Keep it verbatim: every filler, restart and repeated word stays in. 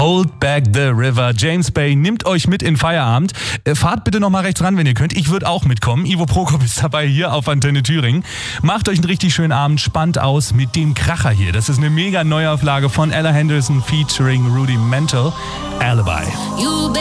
Hold Back the River. James Bay nimmt euch mit in Feierabend. Äh, fahrt bitte nochmal rechts ran, wenn ihr könnt. Ich würde auch mitkommen. Ivo Prokop ist dabei hier auf Antenne Thüringen. Macht euch einen richtig schönen Abend. Spannt aus mit dem Kracher hier. Das ist eine mega Neuauflage von Ella Henderson featuring Rudimental. Alibi.